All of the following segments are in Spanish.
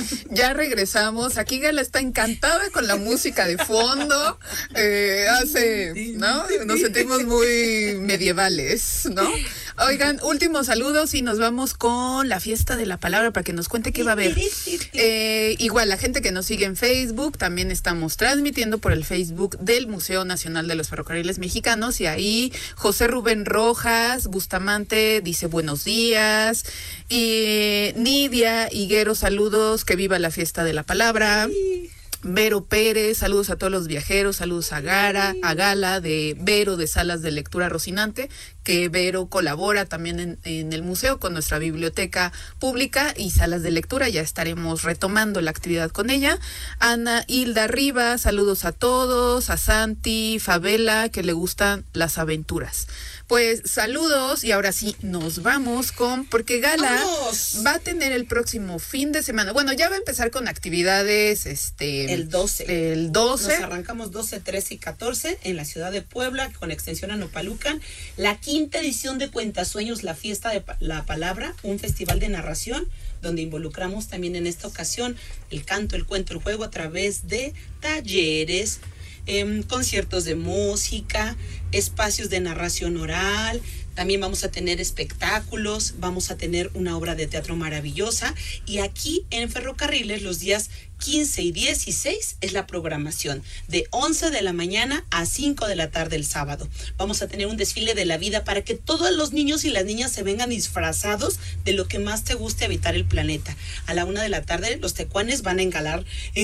Ya regresamos. Aquí Gala está encantada con la música de fondo. ¿No? Nos sentimos muy medievales, ¿no? Oigan, últimos saludos y nos vamos con la fiesta de la palabra para que nos cuente qué va a haber. Igual, la gente que nos sigue en Facebook, también estamos transmitiendo por el Facebook del Museo Nacional de los Ferrocarriles Mexicanos, y ahí José Rubén Rojas Bustamante dice buenos días, y Nidia Higuero, saludos, que viva la fiesta de la palabra. Vero Pérez, saludos a todos los viajeros, saludos a Gala de Vero de Salas de Lectura Rocinante, que Vero colabora también en el museo con nuestra biblioteca pública y salas de lectura. Ya estaremos retomando la actividad con ella. Ana Hilda Rivas, saludos a todos, a Santi, Favela, que le gustan las aventuras. Pues saludos, y ahora sí nos vamos porque Gala va a tener el próximo fin de semana. Bueno, ya va a empezar con actividades el 12. Nos arrancamos 12, 13 y 14 en la ciudad de Puebla con extensión a Nopalucan. La quinta edición de Cuentasueños, la fiesta de la palabra, un festival de narración donde involucramos también en esta ocasión el canto, el cuento, el juego a través de talleres, conciertos de música, espacios de narración oral. También vamos a tener espectáculos, vamos a tener una obra de teatro maravillosa, y aquí en Ferrocarriles los días 15 y 16 es la programación, de 11 de la mañana a 5 de la tarde el sábado. Vamos a tener un desfile de la vida para que todos los niños y las niñas se vengan disfrazados de lo que más te guste habitar el planeta. A la 1 de la tarde los tecuanes van a engalanar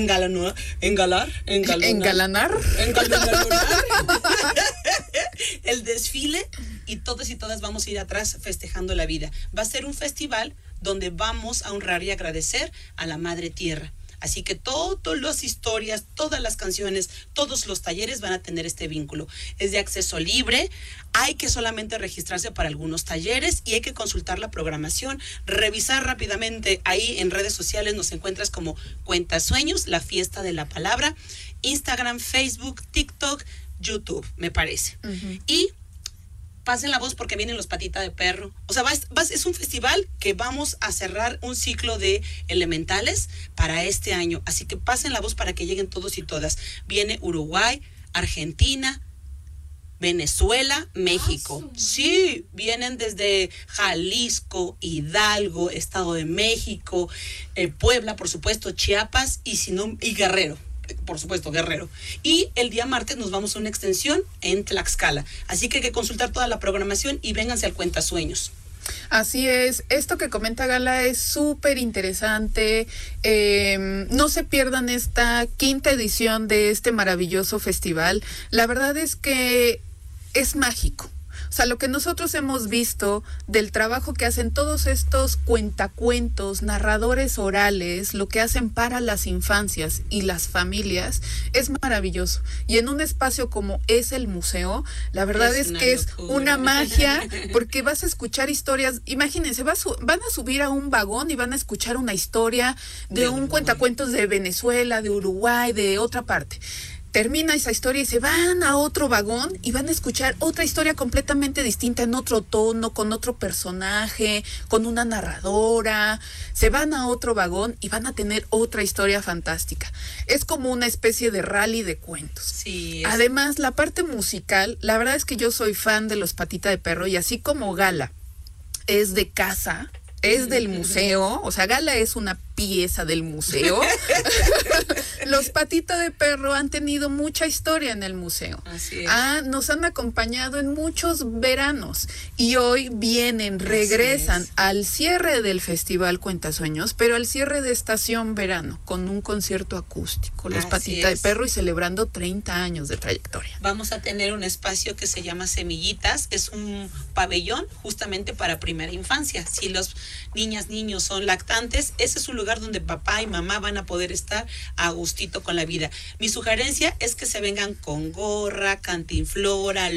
el desfile, y todos y todas vamos a ir atrás festejando la vida. Va a ser un festival donde vamos a honrar y agradecer a la Madre Tierra. Así que todas las historias, todas las canciones, todos los talleres van a tener este vínculo. Es de acceso libre, hay que solamente registrarse para algunos talleres y hay que consultar la programación, revisar rápidamente. Ahí en redes sociales nos encuentras como Cuentasueños, la fiesta de la palabra, Instagram, Facebook, TikTok, YouTube, me parece. Uh-huh. Y pasen la voz porque vienen los Patita de Perro. O sea, es un festival que vamos a cerrar un ciclo de elementales para este año. Así que pasen la voz para que lleguen todos y todas. Viene Uruguay, Argentina, Venezuela, México. Sí, vienen desde Jalisco, Hidalgo, Estado de México, Puebla, por supuesto, Chiapas y Guerrero. Por supuesto, Guerrero. Y el día martes nos vamos a una extensión en Tlaxcala. Así que hay que consultar toda la programación y vénganse al Cuentasueños. Así es, esto que comenta Gala es súper interesante. No se pierdan esta quinta edición de este maravilloso festival. La verdad es que es mágico. O sea, lo que nosotros hemos visto del trabajo que hacen todos estos cuentacuentos, narradores orales, lo que hacen para las infancias y las familias, es maravilloso. Y en un espacio como es el museo, la verdad es que es una magia, porque vas a escuchar historias. Imagínense, van a subir a un vagón y van a escuchar una historia de un cuentacuentos de Venezuela, de Uruguay, de otra parte. Termina esa historia y se van a otro vagón y van a escuchar otra historia completamente distinta, en otro tono, con otro personaje, con una narradora. Se van a otro vagón y van a tener otra historia fantástica. Es como una especie de rally de cuentos. Sí, además, la parte musical, la verdad es que yo soy fan de los Patita de Perro, y así como Gala es de casa, es del museo, o sea, Gala es una pieza del museo. Los Patita de Perro han tenido mucha historia en el museo. Así es. Nos han acompañado en muchos veranos y hoy regresan al cierre del Festival Cuentasueños, pero al cierre de estación verano, con un concierto acústico, los Patita de Perro, y celebrando 30 años de trayectoria. Vamos a tener un espacio que se llama Semillitas, es un pabellón justamente para primera infancia. Si los niños son lactantes, ese es un lugar donde papá y mamá van a poder estar a gustito con la vida. Mi sugerencia es que se vengan con gorra, cantinflora,